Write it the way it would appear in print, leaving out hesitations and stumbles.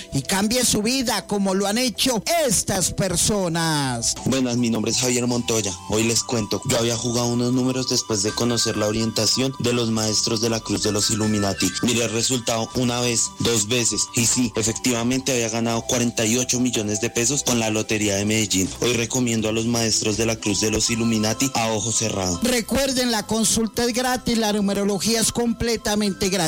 y cambie su vida como lo han hecho estas personas. Buenas, mi nombre es Javier Montoya. Hoy les cuento, yo había jugado unos números después de conocer la orientación de los maestros de la Cruz de los Illuminati. Miré el resultado una vez, 2 veces, y sí, efectivamente había ganado 48 millones de pesos con la Lotería de Medellín. Hoy recomiendo a los maestros de la Cruz de los Illuminati a ojo cerrado. Recuerden, la consulta es gratis, la numerología es completamente gratis.